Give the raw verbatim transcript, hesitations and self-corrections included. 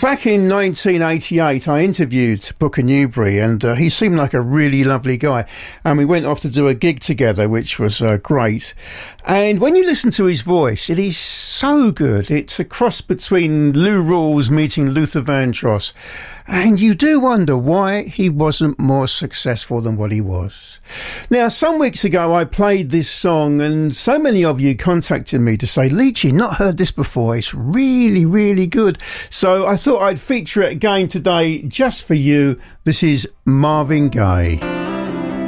Back in nineteen eighty-eight, I interviewed Booker Newberry, and uh, he seemed like a really lovely guy. And we went off to do a gig together, which was uh, great. And when you listen to his voice, it is so good. It's a cross between Lou Rawls meeting Luther Vandross. And you do wonder why he wasn't more successful than what he was. Now, some weeks ago, I played this song, and so many of you contacted me to say, Leachy, not heard this before. It's really, really good. So I thought I'd feature it again today just for you. This is Marvin Gaye.